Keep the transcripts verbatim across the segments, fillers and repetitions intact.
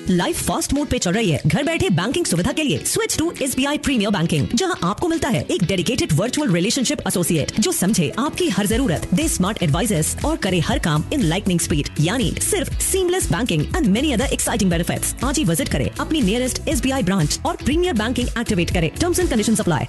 Life fast mode पे चल रही है। घर बैठे बैंकिंग सुविधा के लिए switch to SBI premiere banking, जहां आपको मिलता है एक डेडिकेटेड वर्चुअल रिलेशनशिप एसोसिएट जो समझे आपकी हर जरूरत, दे स्मार्ट एडवाइजेस और करे हर काम इन लाइटनिंग स्पीड, यानी सिर्फ seamless banking and many other exciting benefits. आज ही विजिट करें अपनी नियरेस्ट एसबीआई ब्रांच और प्रीमियर बैंकिंग एक्टिवेट करें। Terms and conditions apply.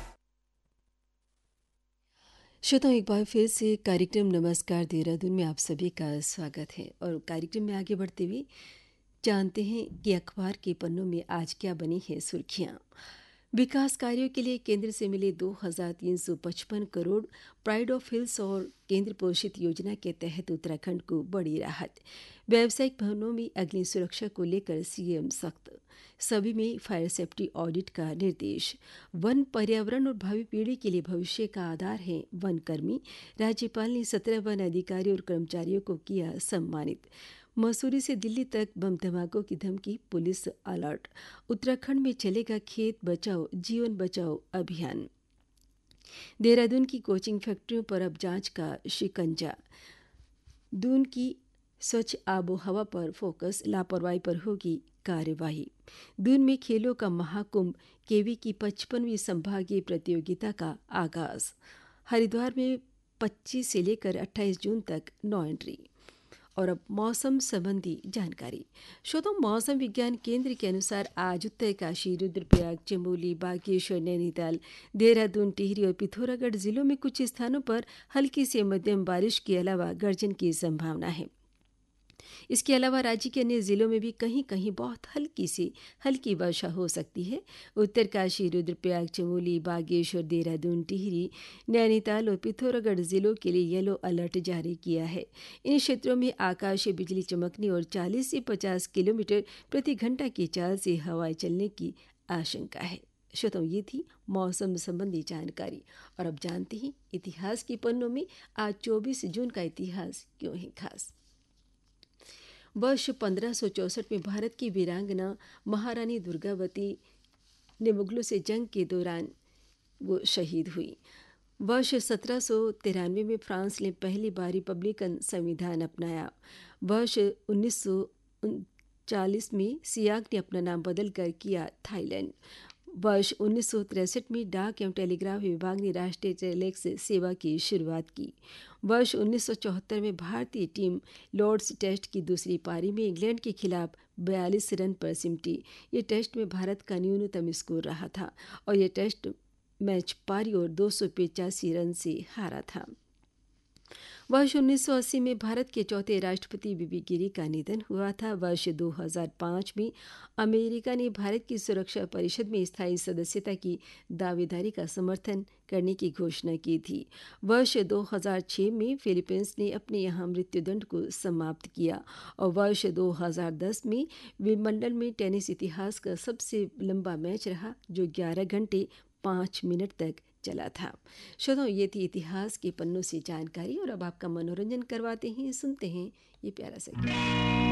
श्रोताओं, एक बार फिर से कार्यक्रम नमस्कार देहरादून में आप सभी का स्वागत है। और कार्यक्रम में आगे बढ़ते हुए जानते हैं कि अखबार के पन्नों में आज क्या बनी है सुर्खियां। विकास कार्यों के लिए केंद्र से मिले दो हज़ार तीन सौ पचपन करोड़। प्राइड ऑफ हिल्स और केंद्र पोषित योजना के तहत उत्तराखंड को बड़ी राहत। व्यावसायिक भवनों में अग्नि सुरक्षा को लेकर सीएम सख्त। सभी में फायर सेफ्टी ऑडिट का निर्देश। वन पर्यावरण और भावी पीढ़ी के लिए भविष्य का आधार है वन कर्मी। राज्यपाल ने सत्रह वन अधिकारी और कर्मचारियों को किया सम्मानित। मसूरी से दिल्ली तक बम धमाकों की धमकी, पुलिस अलर्ट। उत्तराखंड में चलेगा खेत बचाओ जीवन बचाओ अभियान। देहरादून की कोचिंग फैक्ट्रियों पर अब जांच का शिकंजा। दून की स्वच्छ आबो हवा पर फोकस, लापरवाही पर होगी कार्यवाही। दून में खेलों का महाकुंभ, केवी की पचपनवीं संभागीय प्रतियोगिता का आगाज। हरिद्वार में पच्चीस से लेकर अट्ठाईस जून तक नो एंट्री। और अब मौसम संबंधी जानकारी। श्रोताओं, मौसम विज्ञान केंद्र के अनुसार आज उत्तरकाशी, रुद्रप्रयाग, चमोली, बागेश्वर, नैनीताल, देहरादून, टिहरी और पिथौरागढ़ जिलों में कुछ स्थानों पर हल्की से मध्यम बारिश के अलावा गर्जन की संभावना है। इसके अलावा राज्य के अन्य जिलों में भी कहीं कहीं बहुत हल्की से हल्की वर्षा हो सकती है। उत्तरकाशी, रुद्रप्रयाग, चमोली, बागेश्वर, देहरादून, टिहरी, नैनीताल और पिथौरागढ़ जिलों के लिए येलो अलर्ट जारी किया है। इन क्षेत्रों में आकाशीय बिजली चमकने और चालीस से पचास किलोमीटर प्रति घंटा की चाल से हवाएं चलने की आशंका है। श्रोताओं, ये थी मौसम संबंधी जानकारी। और अब जानते हैं इतिहास के पन्नों में आज चौबीस जून का इतिहास क्यों है खास। वर्ष पंद्रह सौ चौसठ में भारत की वीरांगना महारानी दुर्गावती ने मुगलों से जंग के दौरान वो शहीद हुई। वर्ष सत्रह सौ तिरानवे में फ्रांस ने पहली बार रिपब्लिकन संविधान अपनाया। वर्ष उन्नीस सौ उनचालीस में सियाक ने अपना नाम बदलकर किया थाईलैंड। वर्ष उन्नीस सौ तिरसठ में डाक एवं टेलीग्राफ विभाग ने राष्ट्रीय टेलीलैक्स सेवा की शुरुआत की। वर्ष उन्नीस सौ चौहत्तर में भारतीय टीम लॉर्ड्स टेस्ट की दूसरी पारी में इंग्लैंड के खिलाफ बयालीस रन पर सिमटी। ये टेस्ट में भारत का न्यूनतम स्कोर रहा था और ये टेस्ट मैच पारी और दो सौ पचासी रन से हारा था। वर्ष उन्नीस सौ अस्सी में भारत के चौथे राष्ट्रपति बीबी गिरी का निधन हुआ था। वर्ष दो हज़ार पाँच में अमेरिका ने भारत की सुरक्षा परिषद में स्थायी सदस्यता की दावेदारी का समर्थन करने की घोषणा की थी। वर्ष दो हज़ार छह में फिलीपींस ने अपने यहाँ मृत्युदंड को समाप्त किया। और वर्ष दो हज़ार दस में विंबलडन में टेनिस इतिहास का सबसे लंबा मैच रहा, जो ग्यारह घंटे पाँच मिनट तक चला था। श्रोताओं, ये थी इतिहास के पन्नों से जानकारी। और अब आपका मनोरंजन करवाते हैं, सुनते हैं ये प्यारा सा गीत।